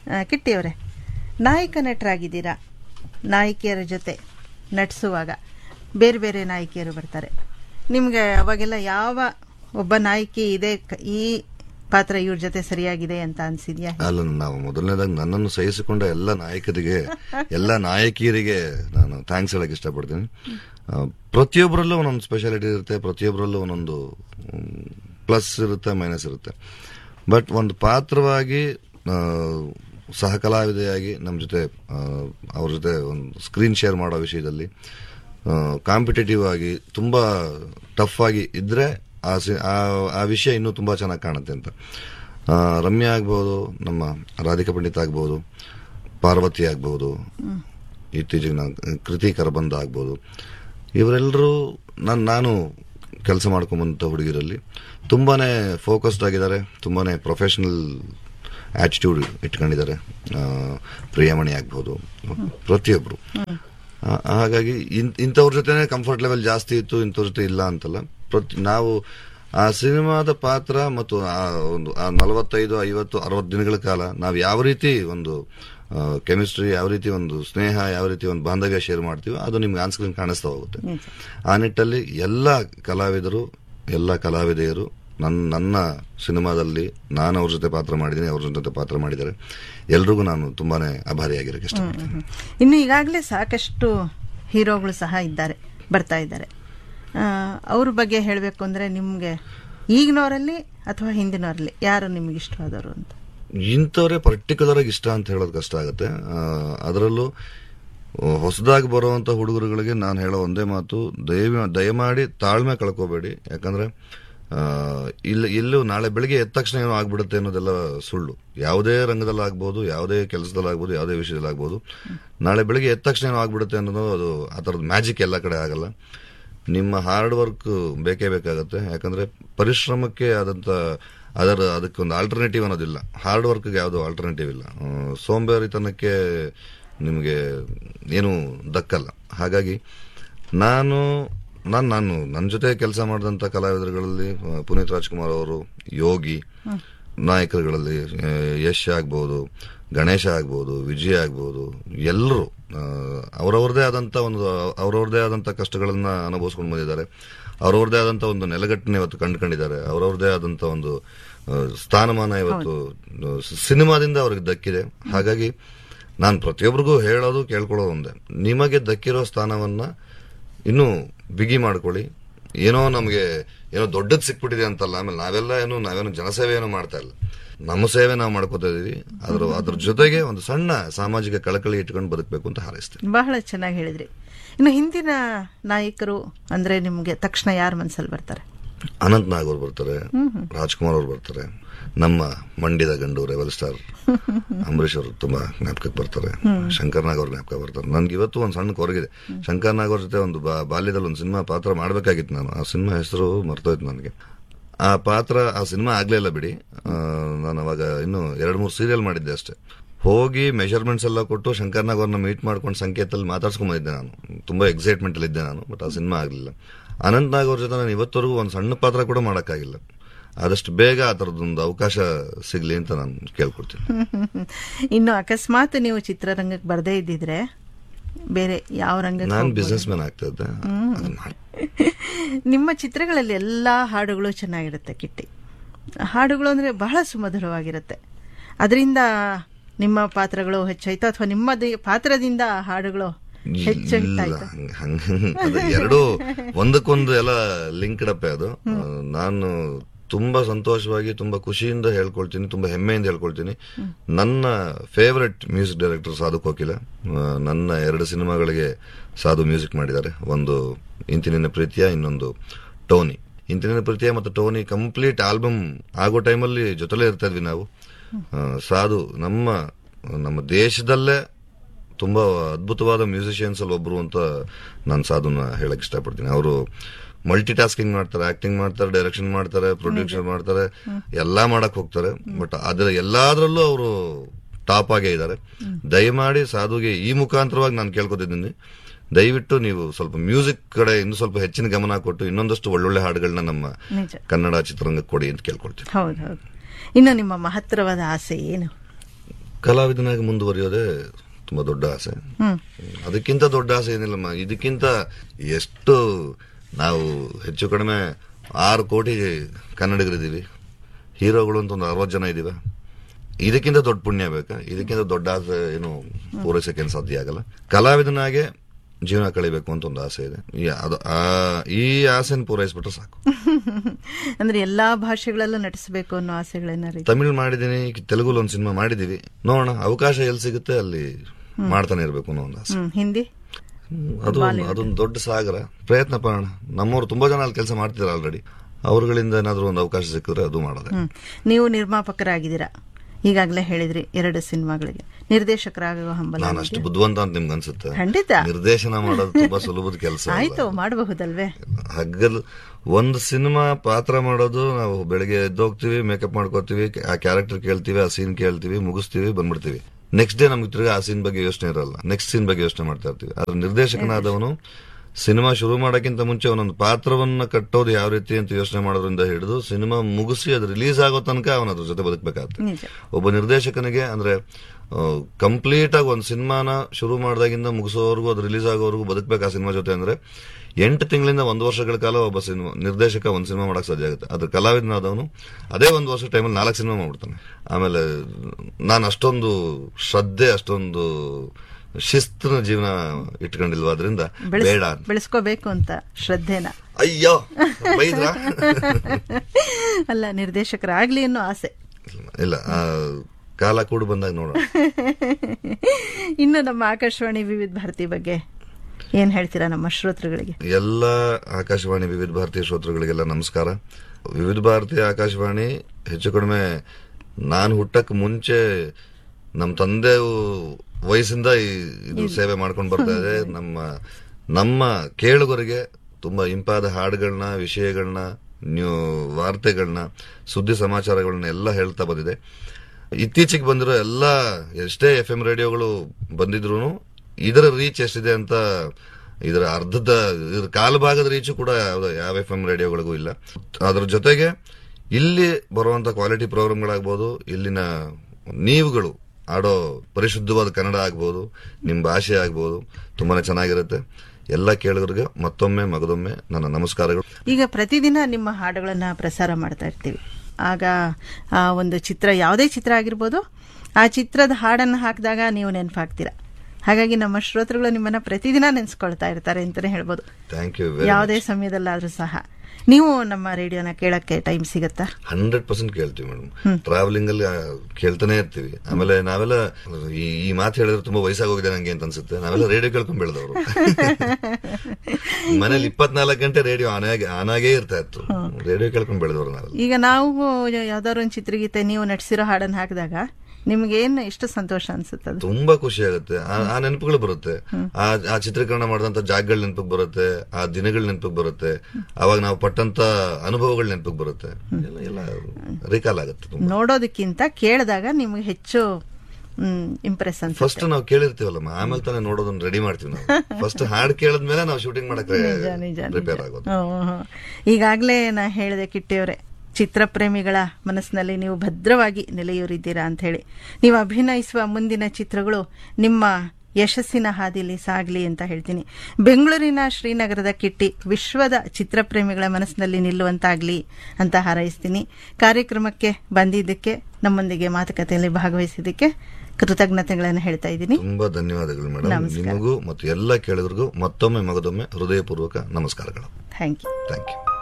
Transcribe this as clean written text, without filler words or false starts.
ಕಿಟ್ಟಿಯವರೇ, ನಾಯಕ ನಟರಾಗಿದ್ದೀರಾ. ನಾಯಕಿಯರ ಜೊತೆ ನಟಿಸುವಾಗ ಬೇರೆ ಬೇರೆ ನಾಯಕಿಯರು ಬರ್ತಾರೆ. ನಿಮಗೆ ಅವಾಗೆಲ್ಲ ಯಾವ ಒಬ್ಬ ನಾಯಕಿ ಇದೆ, ಈ ಪಾತ್ರ ಇವ್ರ ಜೊತೆ ಸರಿಯಾಗಿದೆ ಅಂತ ಅನ್ಸಿದ್ಯಾ? ಅಲ್ಲ, ನಾವು ಮೊದಲನೇದಾಗಿ ನನ್ನನ್ನು ಸಹಿಸಿಕೊಂಡ ಎಲ್ಲ ನಾಯಕರಿಗೆ, ಎಲ್ಲ ನಾಯಕಿಯರಿಗೆ ನಾನು ಥ್ಯಾಂಕ್ಸ್ ಹೇಳಕ್ ಇಷ್ಟಪಡ್ತೀನಿ. ಪ್ರತಿಯೊಬ್ಬರಲ್ಲೂ ಒಂದೊಂದು ಸ್ಪೆಷಾಲಿಟಿ ಇರುತ್ತೆ, ಪ್ರತಿಯೊಬ್ಬರಲ್ಲೂ ಒಂದೊಂದು ಪ್ಲಸ್ ಇರುತ್ತೆ, ಮೈನಸ್ ಇರುತ್ತೆ. ಬಟ್ ಒಂದು ಪಾತ್ರವಾಗಿ ಸಹ ಕಲಾವಿದೆಯಾಗಿ ನಮ್ಮ ಜೊತೆ ಅವ್ರ ಜೊತೆ ಒಂದು ಸ್ಕ್ರೀನ್ ಶೇರ್ ಮಾಡೋ ವಿಷಯದಲ್ಲಿ ಕಾಂಪಿಟೇಟಿವ್ ಆಗಿ ತುಂಬಾ ಟಫ್ ಆಗಿ ಇದ್ರೆ ಆ ವಿಷಯ ಇನ್ನೂ ತುಂಬಾ ಚೆನ್ನಾಗಿ ಕಾಣುತ್ತೆ ಅಂತ. ರಮ್ಯಾ ಆಗ್ಬಹುದು, ನಮ್ಮ ರಾಧಿಕಾ ಪಂಡಿತ್ ಆಗ್ಬಹುದು, ಪಾರ್ವತಿ ಆಗ್ಬಹುದು, ಇತ್ತೀಚೆಗೆ ಕೃತಿ ಕರಬಂದ ಆಗ್ಬಹುದು, ಇವರೆಲ್ಲರೂ ನಾನು ಕೆಲಸ ಮಾಡ್ಕೊಂಬಂತ ಹುಡುಗಿರಲ್ಲಿ ತುಂಬಾನೇ ಫೋಕಸ್ಡ್ ಆಗಿದ್ದಾರೆ, ತುಂಬಾನೇ ಪ್ರೊಫೆಷನಲ್ ಆಟಿಟ್ಯೂಡ್ ಇಟ್ಕೊಂಡಿದ್ದಾರೆ. ಪ್ರಿಯಮಣಿ ಆಗ್ಬಹುದು, ಪ್ರತಿಯೊಬ್ರು. ಹಾಗಾಗಿ ಇಂಥವ್ರ ಜೊತೆನೆ ಕಂಫರ್ಟ್ ಲೆವೆಲ್ ಜಾಸ್ತಿ ಇತ್ತು, ಇಂಥವ್ರ ಜೊತೆ ಇಲ್ಲ ಅಂತಲ್ಲ. ನಾವು ಆ ಸಿನಿಮಾದ ಪಾತ್ರ ಮತ್ತು ಒಂದು 45, 50, 60 ದಿನಗಳ ಕಾಲ ನಾವು ಯಾವ ರೀತಿ ಒಂದು ಕೆಮಿಸ್ಟ್ರಿ, ಯಾವ ರೀತಿ ಒಂದು ಸ್ನೇಹ, ಯಾವ ರೀತಿ ಒಂದು ಬಾಂಧವ್ಯ ಶೇರ್ ಮಾಡ್ತೀವಿ, ಅದು ನಿಮ್ಗೆ ಆನ್ ಸ್ಕ್ರೀನ್ ಕಾಣಿಸ್ತಾ ಹೋಗುತ್ತೆ. ಆ ನಿಟ್ಟಲ್ಲಿ ಎಲ್ಲ ಕಲಾವಿದರು, ಎಲ್ಲ ಕಲಾವಿದೆಯರು ನನ್ನ ಸಿನಿಮಾದಲ್ಲಿ ನಾನು ಅವ್ರ ಜೊತೆ ಪಾತ್ರ ಮಾಡಿದ್ದೀನಿ, ಅವ್ರ ಜೊತೆ ಪಾತ್ರ ಮಾಡಿದ್ದಾರೆ. ಎಲ್ರಿಗೂ ನಾನು ತುಂಬಾನೇ ಆಭಾರಿಯಾಗಿರಕ್ಕೆ ಇಷ್ಟಪಡ್ತೀನಿ. ಇನ್ನು ಈಗಾಗಲೇ ಸಾಕಷ್ಟು ಹೀರೋಗಳು ಸಹ ಬರ್ತಾ ಇದ್ದಾರೆ. ಅವ್ರ ಬಗ್ಗೆ ಹೇಳಬೇಕು ಅಂದ್ರೆ ನಿಮ್ಗೆ ಈಗಿನವರಲ್ಲಿ ಅಥವಾ ಹಿಂದಿನವರಲ್ಲಿ ಯಾರು ನಿಮ್ಗೆ ಇಷ್ಟವಾದವರು ಅಂತ? ಇಂಥವ್ರೆ ಪರ್ಟಿಕ್ಯುಲರ್ ಆಗಿ ಇಷ್ಟ ಅಂತ ಹೇಳೋದು ಕಷ್ಟ ಆಗುತ್ತೆ. ಅದರಲ್ಲೂ ಹೊಸದಾಗಿ ಬರುವಂತ ಹುಡುಗರುಗಳಿಗೆ ನಾನು ಹೇಳೋ ಒಂದೇ ಮಾತು, ದಯಮಾಡಿ ತಾಳ್ಮೆ ಕಳ್ಕೋಬೇಡಿ. ಯಾಕಂದ್ರೆ ಇಲ್ಲೂ ನಾಳೆ ಬೆಳಿಗ್ಗೆ ಎದ್ದ ತಕ್ಷಣ ಏನೋ ಆಗ್ಬಿಡುತ್ತೆ ಅನ್ನೋದೆಲ್ಲ ಸುಳ್ಳು. ಯಾವುದೇ ರಂಗದಲ್ಲಾಗ್ಬೋದು, ಯಾವುದೇ ಕೆಲಸದಲ್ಲಾಗ್ಬೋದು, ಯಾವುದೇ ವಿಷಯದಲ್ಲಾಗ್ಬೋದು, ನಾಳೆ ಬೆಳಿಗ್ಗೆ ಎದ್ದ ತಕ್ಷಣ ಏನೋ ಆಗ್ಬಿಡುತ್ತೆ ಅನ್ನೋದು ಅದು ಆ ಥರದ ಮ್ಯಾಜಿಕ್ ಎಲ್ಲ ಕಡೆ ಆಗಲ್ಲ. ನಿಮ್ಮ ಹಾರ್ಡ್ ವರ್ಕ್ ಬೇಕೇ ಬೇಕಾಗತ್ತೆ. ಯಾಕಂದ್ರೆ ಪರಿಶ್ರಮಕ್ಕೆ ಆದಂತ ಅದಕ್ಕೊಂದು ಆಲ್ಟರ್ನೇಟಿವ್ ಅನ್ನೋದಿಲ್ಲ. ಹಾರ್ಡ್ ವರ್ಕ್ಗೆ ಯಾವುದೋ ಆಲ್ಟರ್ನೇಟಿವ್ ಇಲ್ಲ. ಸೋಂಬೇರಿತನಕ್ಕೆ ನಿಮಗೆ ಏನು ದಕ್ಕಲ್ಲ. ಹಾಗಾಗಿ ನನ್ನ ಜೊತೆ ಕೆಲಸ ಮಾಡಿದಂತ ಕಲಾವಿದರುಗಳಲ್ಲಿ ಪುನೀತ್ ರಾಜ್ಕುಮಾರ್ ಅವರು, ಯೋಗಿ, ನಾಯಕರುಗಳಲ್ಲಿ ಯಶ್ ಆಗ್ಬಹುದು, ಗಣೇಶ ಆಗ್ಬಹುದು, ವಿಜಯ್ ಆಗ್ಬಹುದು, ಎಲ್ಲರೂ ಅವರವ್ರದೇ ಆದಂತ ಕಷ್ಟಗಳನ್ನ ಅನುಭವಿಸ್ಕೊಂಡು ಬಂದಿದ್ದಾರೆ. ಅವರವ್ರದೇ ಆದಂತ ಒಂದು ನೆಲೆಗಟ್ಟನೆ ಇವತ್ತು ಕಂಡುಕೊಂಡಿದ್ದಾರೆ. ಅವರವ್ರದೇ ಆದಂತ ಒಂದು ಸ್ಥಾನಮಾನ ಇವತ್ತು ಸಿನಿಮಾದಿಂದ ಅವ್ರಿಗೆ ದಕ್ಕಿದೆ. ಹಾಗಾಗಿ ನಾನು ಪ್ರತಿಯೊಬ್ಬರಿಗೂ ಹೇಳೋದು, ಕೇಳ್ಕೊಳ್ಳೋದು ಒಂದೇ, ನಿಮಗೆ ದಕ್ಕಿರೋ ಸ್ಥಾನವನ್ನ ಇನ್ನೂ ಬಿಗಿ ಮಾಡ್ಕೊಳ್ಳಿ. ನಮಗೆ ದೊಡ್ಡದ್ ಸಿಕ್ಬಿಟ್ಟಿದೆ ಅಂತಲ್ಲ. ಆಮೇಲೆ ನಾವೇನು ಜನಸೇವೆ ಏನೋ ಮಾಡ್ತಾ ಇಲ್ಲ, ನಮ್ಮ ಸೇವೆ ನಾವು ಮಾಡ್ಕೋತಾ ಇದೀವಿ. ಅದ್ರ ಜೊತೆಗೆ ಒಂದು ಸಣ್ಣ ಸಾಮಾಜಿಕ ಕಳಕಳಿ ಇಟ್ಕೊಂಡು ಬದುಕಬೇಕು ಅಂತ ಹಾರೈಸ್ತೀನಿ. ಬಹಳ ಚೆನ್ನಾಗಿ ಹೇಳಿದ್ರಿ. ಇನ್ನು ಹಿಂದಿನ ನಾಯಕರು ಅಂದ್ರೆ ನಿಮ್ಗೆ ತಕ್ಷಣ ಯಾರು ಮನಸ್ಸಲ್ಲಿ ಬರ್ತಾರೆ? ಅನಂತ್ ನಾಗ್ ಅವ್ರು ಬರ್ತಾರೆ, ರಾಜ್ಕುಮಾರ್ ಅವ್ರು ಬರ್ತಾರೆ, ನಮ್ಮ ಮಂಡ್ಯದ ಗಂಡು ರೆಬಲ್ ಸ್ಟಾರ್ ಅಂಬರೀಶ್ ಅವರು ತುಂಬಾ ಜ್ಞಾಪಕಕ್ಕೆ ಬರ್ತಾರೆ, ಶಂಕರ್ ನಾಗ್ ಅವ್ರ ಜ್ಞಾಪಕ ಬರ್ತಾರೆ. ನನ್ಗೆ ಇವತ್ತು ಒಂದು ಸಣ್ಣ ಕೊರಗಿದೆ. ಶಂಕರ್ ನಾಗ್ ಅವ್ರ ಜೊತೆ ಒಂದು ಬಾಲ್ಯದಲ್ಲಿ ಒಂದು ಸಿನಿಮಾ ಪಾತ್ರ ಮಾಡ್ಬೇಕಾಗಿತ್ತು ನಾನು. ಆ ಸಿನಿಮಾ ಹೆಸರು ಮರ್ತೋಯ್ತು ನನಗೆ. ಆ ಸಿನಿಮಾ ಆಗ್ಲೇ ಇಲ್ಲ ಬಿಡಿ. ನಾನು ಅವಾಗ ಇನ್ನು 2-3 ಸೀರಿಯಲ್ ಮಾಡಿದ್ದೆ ಅಷ್ಟೇ. ಹೋಗಿ ಮೆಷರ್ಮೆಂಟ್ಸ್ ಎಲ್ಲ ಕೊಟ್ಟು ಶಂಕರ್ ನಾಗ್ ಅವ್ರನ್ನ ಮೀಟ್ ಮಾಡ್ಕೊಂಡು ಸಂಕೇತದಲ್ಲಿ ಮಾತಾಡ್ಸ್ಕೊಂಡ್ ನಾನು. ತುಂಬಾ ಎಕ್ಸೈಟ್ಮೆಂಟ್ ಅಲ್ಲಿ ಇದ್ದೆ ನಾನು. ಬಟ್ ಆ ಸಿನಿಮಾ ಆಗ್ಲಿಲ್ಲ. ಅನಂತ್ ನಾಗ್ ಅವ್ರ ಜೊತೆ ನಾನು ಇವತ್ತವರೆಗೂ ಒಂದು ಸಣ್ಣ ಪಾತ್ರ ಕೂಡ ಮಾಡಕ್ಕಾಗಿಲ್ಲ. ಆದಷ್ಟು ಬೇಗ ಆ ತರದೊಂದು ಅವಕಾಶ ಸಿಗ್ಲಿ ಅಂತ ನಾನು ಕೇಳ್ಕೊಡ್ತೀನಿ. ಇನ್ನು ಅಕಸ್ಮಾತ್ ನೀವು ಚಿತ್ರರಂಗಕ್ಕೆ ಬರದೇ ಇದ್ದಿದ್ರೆ ಬೇರೆ ಯಾವ ರಂಗ? ನಾನು ಬಿಸ್ನೆಸ್ ಮ್ಯಾನ್ ಆಗ್ತಾ ಇದ್ದೆ. ನಿಮ್ಮ ಚಿತ್ರಗಳಲ್ಲಿ ಎಲ್ಲಾ ಹಾಡುಗಳು ಚೆನ್ನಾಗಿರುತ್ತೆ ಕಿಟ್ಟಿ. ಹಾಡುಗಳು ಅಂದ್ರೆ ಬಹಳ ಸುಮಧುರವಾಗಿರುತ್ತೆ. ಅದರಿಂದ ನಿಮ್ಮ ಪಾತ್ರಗಳು ಹೆಚ್ಚಾಯ್ತು ಅಥವಾ ನಿಮ್ಮ ಪಾತ್ರದಿಂದ ಹಾಡುಗಳು ಹೆಚ್ಚಾಯ್ತು? ಎರಡು ಒಂದಕ್ಕೊಂದು ಎಲ್ಲ ಲಿಂಕ್ಡ್ ಅಪ್. ಅದು ನಾನು ತುಂಬಾ ಸಂತೋಷವಾಗಿ, ತುಂಬಾ ಖುಷಿಯಿಂದ ಹೇಳ್ಕೊಳ್ತೀನಿ, ತುಂಬಾ ಹೆಮ್ಮೆಯಿಂದ ಹೇಳ್ಕೊಳ್ತೀನಿ. ನನ್ನ favourite music director Sadhu Kokila. ನನ್ನ 2 ಸಿನಿಮಾಗಳಿಗೆ ಸಾಧು ಮ್ಯೂಸಿಕ್ ಮಾಡಿದ್ದಾರೆ. ಒಂದು ಇಂತಿನಿನ ಪ್ರೀತಿಯ, ಇನ್ನೊಂದು ಟೋನಿ. ಇಂತಿನಿನ ಪ್ರೀತಿಯ ಮತ್ತು ಟೋನಿ ಕಂಪ್ಲೀಟ್ ಆಲ್ಬಮ್ ಆಗೋ ಟೈಮಲ್ಲಿ ಜೊತೆಲೇ ಇರ್ತಾ ಇದ್ವಿ ನಾವು. ಸಾಧು ನಮ್ಮ ದೇಶದಲ್ಲೇ ತುಂಬಾ ಅದ್ಭುತವಾದ ಮ್ಯೂಸಿಷಿಯನ್ಸ್ ಅಲ್ಲಿ ಒಬ್ರು ಅಂತ ನಾನು ಸಾಧುನ ಹೇಳಕ್ ಇಷ್ಟಪಡ್ತೀನಿ. ಅವರು ಮಲ್ಟಿ ಟಾಸ್ಕಿಂಗ್ ಮಾಡ್ತಾರೆ, ಆಕ್ಟಿಂಗ್ ಮಾಡ್ತಾರೆ, ಡೈರೆಕ್ಷನ್ ಮಾಡ್ತಾರೆ, ಪ್ರೊಡ್ಯೂಸರ್ ಮಾಡ್ತಾರೆ, ಎಲ್ಲಾ ಮಾಡಕ್ ಹೋಗ್ತಾರೆ. ಬಟ್ ಅದ್ರ ಎಲ್ಲಾದ್ರಲ್ಲೂ ಅವರು ಟಾಪ್ ಆಗೇ ಇದ್ದಾರೆ. ದಯಮಾಡಿ ಸಾಧುಗೆ ಈ ಮುಖಾಂತರವಾಗಿ ನಾನು ಕೇಳ್ಕೊತಿದ್ದೀನಿ, ದಯವಿಟ್ಟು ನೀವು ಸ್ವಲ್ಪ ಮ್ಯೂಸಿಕ್ ಕಡೆ ಇನ್ನು ಸ್ವಲ್ಪ ಹೆಚ್ಚಿನ ಗಮನ ಕೊಟ್ಟು ಇನ್ನೊಂದಷ್ಟು ಒಳ್ಳೊಳ್ಳೆ ಹಾಡುಗಳನ್ನ ನಮ್ಮ ಕನ್ನಡ ಚಿತ್ರರಂಗಕ್ಕೆ ಕೊಡಿ ಅಂತ ಕೇಳ್ಕೊಳ್ತೀನಿ. ಹೌದೌದು. ಇನ್ನು ನಿಮ್ಮ ಮಹತ್ತರವಾದ ಆಸೆ ಏನು? ಕಲಾವಿದನಾಗಿ ಮುಂದುವರಿಯೋದೇ ತುಂಬಾ ದೊಡ್ಡ ಆಸೆ. ಅದಕ್ಕಿಂತ ದೊಡ್ಡ ಆಸೆ ಏನಿಲ್ಲಮ್ಮ. ಇದಕ್ಕಿಂತ ಎಷ್ಟು ನಾವು ಹೆಚ್ಚು ಕಡಿಮೆ 6 ಕೋಟಿ ಕನ್ನಡಿಗರಿದ್ದೀವಿ, ಹೀರೋಗಳು ಅಂತ ಒಂದು 60 ಜನ ಇದೀವ. ಇದಕ್ಕಿಂತ ದೊಡ್ಡ ಪುಣ್ಯ ಬೇಕಾ? ಇದಕ್ಕಿಂತ ದೊಡ್ಡ ಆಸೆ ಏನು ಪೂರೈಸಕ್ಕೆ ಸಾಧ್ಯ ಆಗಲ್ಲ. ಕಲಾವಿದನಾಗೆ ಜೀವನ ಕಳಿಬೇಕು ಅಂತ ಒಂದು ಆಸೆ ಇದೆ. ಈ ಆಸೆನ ಪೂರೈಸ್ಬಿಟ್ರೆ ಸಾಕು. ಅಂದ್ರೆ ಎಲ್ಲಾ ಭಾಷೆಗಳಲ್ಲೂ ನಟಿಸಬೇಕು ಅನ್ನೋ ಆಸೆಗಳೇನಾರು? ತಮಿಳ್ ಮಾಡಿದೀನಿ, ತೆಲುಗುಲ್ ಒಂದು ಸಿನಿಮಾ ಮಾಡಿದೀವಿ. ನೋಡೋಣ ಅವಕಾಶ ಎಲ್ಲಿ ಸಿಗುತ್ತೆ ಅಲ್ಲಿ ಮಾಡ್ತಾನೆ ಇರ್ಬೇಕು ಅನ್ನೋ ಒಂದು ಆಸೆ. ಹಿಂದಿ ಅದೊಂದು ದೊಡ್ಡ ಸಾಗರ. ಪ್ರಯತ್ನ ಪಡೋಣ. ನಮ್ಮವ್ರು ತುಂಬಾ ಜನ ಅಲ್ಲಿ ಕೆಲಸ ಮಾಡ್ತಿದ್ದಾರೆ ಆಲ್ರೆಡಿ. ಅವ್ರಗಳಿಂದ ಏನಾದ್ರು ಒಂದು ಅವಕಾಶ ಸಿಕ್ಕಿದ್ರೆ ಅದು ಮಾಡೋದೆ. ನೀವು ನಿರ್ಮಾಪಕರಾಗಿದ್ದೀರಾ, ಈಗಾಗಲೇ ಹೇಳಿದ್ರಿ 2 ಸಿನಿಮಾಗಳಿಗೆ. ನಿರ್ದೇಶಕರಾಗುವ ಹಂಬಲ? ನಾನು ಅಷ್ಟು ಬುದ್ಧಿವಂತ ಅಂತ ನಿಮ್ಗೆ ಅನ್ಸುತ್ತೆ? ಖಂಡಿತ. ನಿರ್ದೇಶನ ಮಾಡೋದು ತುಂಬಾ ಸುಲಭದ ಕೆಲಸ. ಆಯ್ತು, ಮಾಡಬಹುದಲ್ವೇ? ಹಗ್ಗಲ್ ಒಂದು ಸಿನಿಮಾ ಪಾತ್ರ ಮಾಡೋದು, ನಾವು ಬೆಳಿಗ್ಗೆ ಎದ್ದೋಗ್ತೀವಿ, ಮೇಕಪ್ ಮಾಡ್ಕೋತೀವಿ, ಆ ಕ್ಯಾರೆಕ್ಟರ್ ಕೇಳ್ತೀವಿ, ಆ ಸೀನ್ ಕೇಳ್ತೀವಿ, ಮುಗಿಸ್ತೀವಿ, ಬಂದ್ಬಿಡ್ತೀವಿ. ನೆಕ್ಸ್ಟ್ ಡೇ ನಮ್ಗೆ ತಿರ್ಗಿ ಆ ಸೀನ್ ಬಗ್ಗೆ ಯೋಚನೆ ಇರಲ್ಲ, ನೆಕ್ಸ್ಟ್ ಸೀನ್ ಬಗ್ಗೆ ಯೋಚನೆ ಮಾಡ್ತಾ ಇರ್ತೀವಿ. ಆದ್ರೆ ನಿರ್ದೇಶಕನಾದವನು ಸಿನಿಮಾ ಶುರು ಮಾಡೋಕ್ಕಿಂತ ಮುಂಚೆ ಒಂದೊಂದು ಪಾತ್ರವನ್ನ ಕಟ್ಟೋದು ಯಾವ ರೀತಿ ಅಂತ ಯೋಚನೆ ಮಾಡೋದ್ರಿಂದ ಹಿಡಿದು ಸಿನಿಮಾ ಮುಗಿಸಿ ಅದು ರಿಲೀಸ್ ಆಗೋ ತನಕ ಅವನ ಅದ್ರ ಜೊತೆ ಬದುಕಬೇಕಾಗ್ತದೆ. ಒಬ್ಬ ನಿರ್ದೇಶಕನಿಗೆ ಅಂದ್ರೆ ಕಂಪ್ಲೀಟ್ ಆಗಿ ಒಂದು ಸಿನಿಮಾನ ಶುರು ಮಾಡಿದಾಗಿಂದ ಮುಗಿಸೋವರೆಗೂ, ಅದು ರಿಲೀಸ್ ಆಗೋವರೆಗೂ ಬದುಕಬೇಕು ಆ ಸಿನಿಮಾ ಜೊತೆ. ಅಂದ್ರೆ 8 ತಿಂಗಳಿಂದ 1 ವರ್ಷಗಳ ಕಾಲ ಒಬ್ಬ ನಿರ್ದೇಶಕ ಒಂದು ಸಿನಿಮಾ ಮಾಡಕ್ ಸಾಧ್ಯ ಆಗುತ್ತೆ. ಅದ್ರ ಕಲಾವಿದನಾದವನು ಅದೇ 1 ವರ್ಷ ಟೈಮಲ್ಲಿ 4 ಸಿನಿಮಾ ಮಾಡ್ಬಿಡ್ತಾನೆ. ಆಮೇಲೆ ನಾನು ಅಷ್ಟೊಂದು ಶ್ರದ್ಧೆ, ಅಷ್ಟೊಂದು ಶಿಸ್ತಿನ ಜೀವನ ಇಟ್ಕೊಂಡಿಲ್ವ, ಅದರಿಂದ ಬೇಡ. ಬೆಳೆಸ್ಕೋಬೇಕು ಅಂತ ಶ್ರದ್ಧೆನ? ಅಯ್ಯೋ ಬೈದ್ರ ಅಲ್ಲ, ನಿರ್ದೇಶಕರಾಗ್ಲಿ ಅನ್ನೋ ಆಸೆ ಇಲ್ಲ. ಕಾಲ ಕೂಡು ಬಂದಾಗ ನೋಡೋಣ. ಇನ್ನು ನಮ್ಮ ಆಕಾಶವಾಣಿ ವಿವಿಧ ಭಾರತಿ ಬಗ್ಗೆ ಏನ್ ಹೇಳ್ತೀರಾ ನಮ್ಮ ಶ್ರೋತೃಗಳಿಗೆ? ಎಲ್ಲ ಆಕಾಶವಾಣಿ ವಿವಿಧ ಭಾರತಿ ಶ್ರೋತೃಗಳಿಗೆಲ್ಲ ನಮಸ್ಕಾರ. ವಿವಿಧ ಭಾರತಿ ಆಕಾಶವಾಣಿ ಹೆಚ್ಚು ಕಡಿಮೆ ನಾನು ಹುಟ್ಟಕ್ ಮುಂಚೆ ನಮ್ಮ ತಂದೆ ವಯಸ್ಸಿಂದ ಇದು ಸೇವೆ ಮಾಡ್ಕೊಂಡು ಬರ್ತಾ ಇದೆ. ನಮ್ಮ ಕೇಳುಗರಿಗೆ ತುಂಬಾ ಇಂಪಾದ ಹಾಡುಗಳನ್ನ, ವಿಷಯಗಳನ್ನ, ವಾರ್ತೆಗಳನ್ನ, ಸುದ್ದಿ ಸಮಾಚಾರಗಳನ್ನ ಎಲ್ಲ ಹೇಳ್ತಾ ಬಂದಿದೆ. ಇತ್ತೀಚೆಗೆ ಬಂದಿರೋ ಎಲ್ಲ ಎಷ್ಟೇ FM ರೇಡಿಯೋಗಳು ಬಂದಿದ್ರು ಇದರ ರೀಚ್ ಎಷ್ಟಿದೆ ಅಂತ, ಇದರ ಇದ್ರ ಕಾಲಭಾಗದ ರೀಚು ಕೂಡ ಯಾವ FM ರೇಡಿಯೋಗಳಿಗೂ ಇಲ್ಲ. ಅದ್ರ ಜೊತೆಗೆ ಇಲ್ಲಿ ಬರುವಂತ ಕ್ವಾಲಿಟಿ ಪ್ರೋಗ್ರಾಮ್ಗಳಾಗ್ಬೋದು, ಇಲ್ಲಿನ ನೀವುಗಳು ಆಡೋ ಪರಿಶುದ್ಧವಾದ ಕನ್ನಡ ಆಗ್ಬೋದು, ನಿಮ್ ಭಾಷೆ ಆಗ್ಬೋದು, ತುಂಬಾನೇ ಚೆನ್ನಾಗಿರುತ್ತೆ. ಎಲ್ಲ ಕೇಳುಗರಿಗೆ ಮತ್ತೊಮ್ಮೆ ಮಗದೊಮ್ಮೆ ನನ್ನ ನಮಸ್ಕಾರಗಳು. ಈಗ ಪ್ರತಿದಿನ ನಿಮ್ಮ ಹಾಡುಗಳನ್ನ ಪ್ರಸಾರ ಮಾಡ್ತಾ ಇರ್ತೀವಿ. ಆಗ ಆ ಒಂದು ಚಿತ್ರ, ಯಾವುದೇ ಚಿತ್ರ ಆಗಿರ್ಬೋದು, ಆ ಚಿತ್ರದ ಹಾಡನ್ನು ಹಾಕಿದಾಗ ನೀವು ನೆನಪಾಗ್ತೀರಾ. ಹಾಗಾಗಿ ನಮ್ಮ ಶ್ರೋತೃಗಳು ನಿಮ್ಮನ್ನ ಪ್ರತಿದಿನ ನೆನೆಸ್ಕೊಳ್ತಾ ಇರ್ತಾರೆ ಅಂತಾನೆ ಹೇಳ್ಬೋದು. Thank you. ಯಾವುದೇ ಸಮಯದಲ್ಲಾದ್ರೂ ಸಹ ನೀವು ನಮ್ಮ ರೇಡಿಯೋನ ಕೇಳಕ್ಕೆ ಟೈಮ್ ಸಿಗತ್ತಾ? 100% ಕೇಳ್ತೀವಿ ಮೇಡಮ್. ಟ್ರಾವೆಲಿಂಗ್ ಅಲ್ಲಿ ಕೇಳ್ತಾನೆ ಇರ್ತೀವಿ. ಆಮೇಲೆ ನಾವೆಲ್ಲ ಈ ಮಾತು ಹೇಳಿದ್ರೆ ತುಂಬಾ ವಯಸ್ಸಾಗೋಗಿದೆ ನಂಗೆ ಅಂತ ಅನ್ಸುತ್ತೆ. ನಾವೆಲ್ಲ ರೇಡಿಯೋ ಕೇಳ್ಕೊಂಡ್ ಬೆಳೆದವರು. ಮನೇಲಿ 24 ಗಂಟೆ ರೇಡಿಯೋ ಆನ್ ಆಗೇ ಇರ್ತಾ ಇತ್ತು. ರೇಡಿಯೋ ಕೇಳ್ಕೊಂಡ್ ಬೆಳೆದವರು ನಾವೆಲ್ಲ. ಈಗ ನಾವು ಯಾವ್ದಾದ್ರು ಒಂದು ಚಿತ್ರಗೀತೆ ನೀವು ನಟಿಸಿರೋ ಹಾಡನ್ನು ಹಾಕಿದಾಗ ನಿಮ್ಗೇನು ಎಷ್ಟು ಸಂತೋಷ ಅನ್ಸುತ್ತೆ? ತುಂಬಾ ಖುಷಿ ಆಗುತ್ತೆ. ಆ ನೆನಪುಗಳು ಬರುತ್ತೆ. ಆ ಚಿತ್ರೀಕರಣ ಮಾಡಿದಂತ ಜಾಗಗಳ ನೆನಪಿಗೆ ಬರುತ್ತೆ, ಆ ದಿನಗಳ ನೆನಪಿಗೆ ಬರುತ್ತೆ, ಅವಾಗ ನಾವು ಪಟ್ಟಂತ ಅನುಭವಗಳ ನೆನಪಿಗೆ ಬರುತ್ತೆ. ಎಲ್ಲ ರೀಕಾಲ್ ಆಗುತ್ತೆ. ನೋಡೋದಕ್ಕಿಂತ ಕೇಳಿದಾಗ ನಿಮ್ಗೆ ಹೆಚ್ಚು ಇಂಪ್ರೆಸ್ ಅನ್ಸುತ್ತೆ. ಫಸ್ಟ್ ನಾವು ಕೇಳಿರ್ತೀವಲ್ಲ, ಆಮೇಲೆ ತಾನೇ ನೋಡೋದನ್ನ ರೆಡಿ ಮಾಡ್ತೀವಿ ನಾವು. ಫಸ್ಟ್ ಹಾಡು ಕೇಳಿದ್ಮೇಲೆ ನಾವು ಶೂಟಿಂಗ್ ಮಾಡಕ್ಕೆ ಪ್ರಿಪೇರ್ ಆಗೋದು. ಈಗಾಗ್ಲೇ ನಾ ಹೇಳಿದೆ ಕಿಟ್ಟಿಯವರೇ, ಚಿತ್ರಪ್ರೇಮಿಗಳ ಮನಸ್ಸಿನಲ್ಲಿ ನೀವು ಭದ್ರವಾಗಿ ನೆಲೆಯೂರಿದ್ದೀರಾ ಅಂತ ಹೇಳಿ. ನೀವು ಅಭಿನಯಿಸುವ ಮುಂದಿನ ಚಿತ್ರಗಳು ನಿಮ್ಮ ಯಶಸ್ಸಿನ ಹಾದಿಯಲ್ಲಿ ಸಾಗಲಿ ಅಂತ ಹೇಳ್ತೀನಿ. ಬೆಂಗಳೂರಿನ ಶ್ರೀನಗರದ ಕಿಟ್ಟಿ ವಿಶ್ವದ ಚಿತ್ರಪ್ರೇಮಿಗಳ ಮನಸ್ಸಿನಲ್ಲಿ ನಿಲ್ಲುವಂತಾಗ್ಲಿ ಅಂತ ಹಾರೈಸ್ತೀನಿ. ಕಾರ್ಯಕ್ರಮಕ್ಕೆ ಬಂದಿದ್ದಕ್ಕೆ, ನಮ್ಮೊಂದಿಗೆ ಮಾತುಕತೆಯಲ್ಲಿ ಭಾಗವಹಿಸಿದ್ದಕ್ಕೆ ಕೃತಜ್ಞತೆಗಳನ್ನು ಹೇಳ್ತಾ ಇದ್ದೀನಿ. ತುಂಬಾ ಧನ್ಯವಾದಗಳು ಮೇಡಮ್. ನಿಮಗೂ ಮತ್ತು ಎಲ್ಲ ಕೇಳಿದ್ರಿಗೂ ಮತ್ತೊಮ್ಮೆ ಮಗದೊಮ್ಮೆ ಹೃದಯಪೂರ್ವಕ ನಮಸ್ಕಾರಗಳು. Thank you. Thank you.